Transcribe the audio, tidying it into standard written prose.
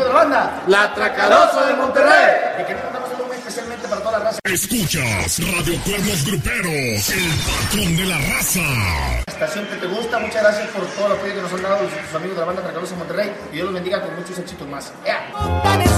la banda, La Tracalosa de Monterrey. y que mandamos un muy especialmente para toda la raza. Escuchas Radio Cuernos Gruperos, el patrón de la raza. Estación que te gusta, muchas gracias por todo el apoyo que nos han dado sus amigos de la banda Tracalosa de Monterrey, y Dios los bendiga con muchos éxitos más. ¡Ea!